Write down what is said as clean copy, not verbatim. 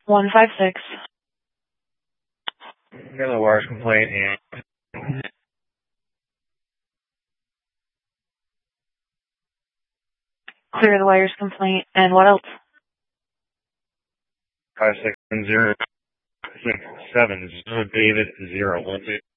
156. Got a wires complaint and Clear the wires complaint. And what else? 5670 David 012.